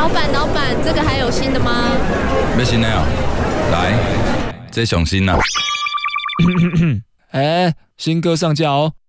老板，这个还有新的吗？ 要新的哦，来，这上新啦。 新歌上架哦。